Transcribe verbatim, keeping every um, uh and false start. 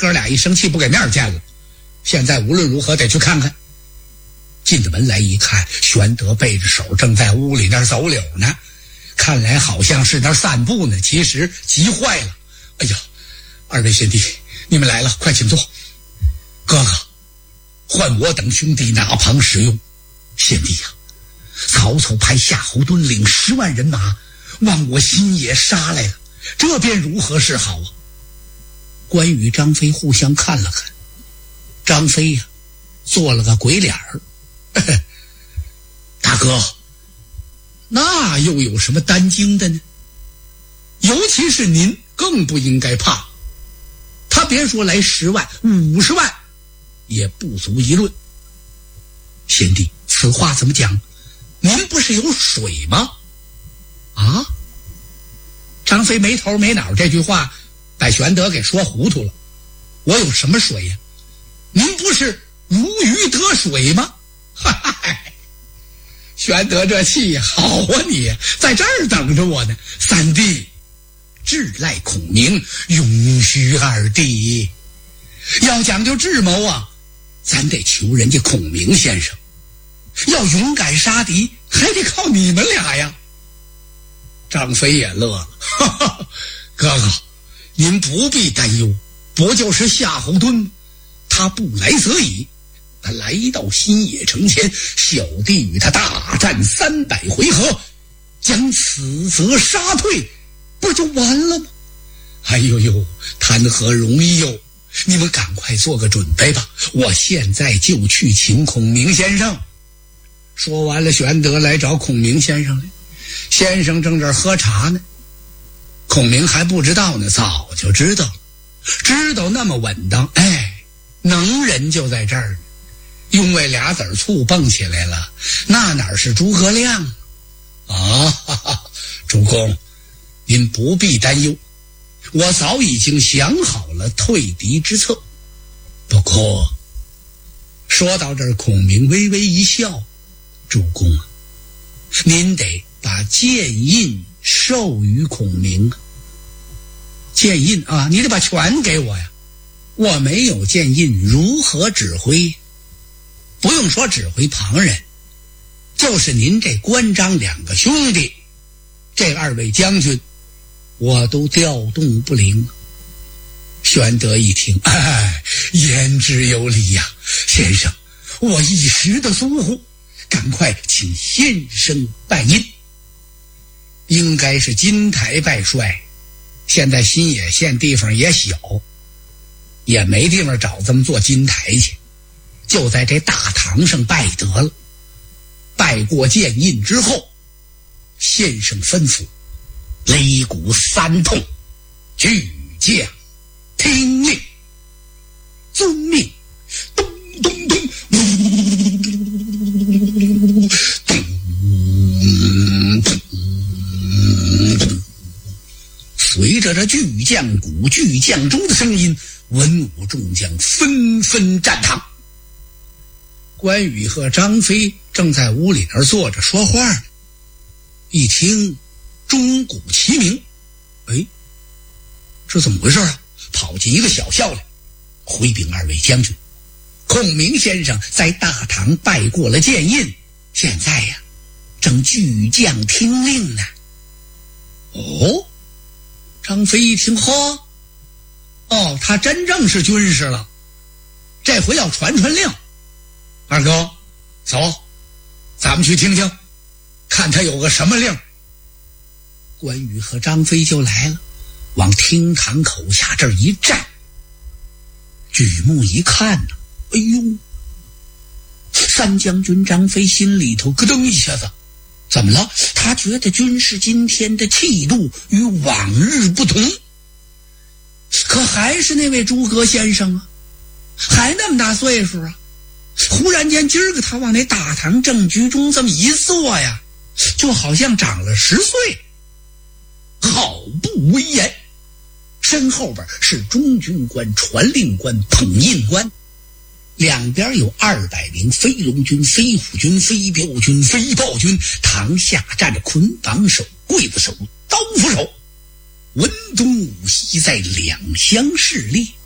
哥俩一生气不给面见了，现在无论如何得去看看。进了门来一看，玄德背着手正在屋里那儿走柳呢，看来好像是那儿散步呢，其实急坏了。哎呀，二位贤弟，你们来了，快请坐。哥哥，换我等兄弟哪旁使用？贤弟呀、啊，曹操派夏侯惇领十万人马往我新野杀来了，这便如何是好啊？关羽、张飞互相看了看，张飞呀、啊，做了个鬼脸儿。大哥，那又有什么担惊的呢？尤其是您更不应该怕，他别说来十万五十万也不足一论。贤弟，此话怎么讲？您不是有水吗？啊？张飞没头没脑，这句话把玄德给说糊涂了。我有什么水呀、啊？您不是如鱼得水吗？哈哈，玄德这气好啊，你在这儿等着我呢。三弟，志赖孔明，永须二弟。要讲究智谋啊，咱得求人家孔明先生。要勇敢杀敌，还得靠你们俩呀。张飞也乐了，哈哈，哥哥，您不必担忧，不就是夏侯惇，他不来则已。他来到新野城前，小弟与他大战三百回合，将此则杀退，不就完了吗？哎呦呦，谈何容易哟！你们赶快做个准备吧，我现在就去请孔明先生。说完了，玄德来找孔明先生来，先生正这儿喝茶呢。孔明还不知道呢，早就知道了，知道那么稳当，哎，能人就在这儿呢。因为俩子儿醋蹦起来了，那哪是诸葛亮啊？哈哈，主公，您不必担忧，我早已经想好了退敌之策。不过说到这儿，孔明微微一笑，主公啊，您得把剑印授予孔明啊。剑印啊，你得把权给我呀，我没有剑印如何指挥？不用说指挥旁人，就是您这关张两个兄弟，这二位将军我都调动不灵。玄德一听，哎，言之有理呀、啊，先生，我一时的疏忽，赶快请先生拜印。应该是金台拜帅，现在新野县地方也小，也没地方找这么座金台去，就在这大堂上拜得了。拜过剑印之后，先生吩咐擂鼓三通，巨将听令，遵命，咚咚咚，咚咚。随着这巨将鼓、巨将钟的声音，文武众将纷纷站堂。关羽和张飞正在屋里那儿坐着说话呢，一听钟鼓齐鸣，哎，这怎么回事啊？跑进一个小校来，回禀二位将军，孔明先生在大堂拜过了剑印，现在呀，正巨将听令呢。哦，张飞一听，呵，哦，他真正是军师了，这回要传传令。二哥，走，咱们去听听，看他有个什么令。关羽和张飞就来了，往厅堂口下这儿一站，举目一看呢，哎呦，三将军张飞心里头咯噔一下子，怎么了？他觉得军师今天的气度与往日不同，可还是那位诸葛先生啊，还那么大岁数啊。忽然间今儿个他往那大堂正局中这么一坐呀，就好像长了十岁，好不威严。身后边是中军官、传令官、捧印官，两边有二百名飞龙军、飞虎军、飞镖军、飞豹军，堂下站着捆绑手、刽子手、刀斧手，文东武西在两相侍立。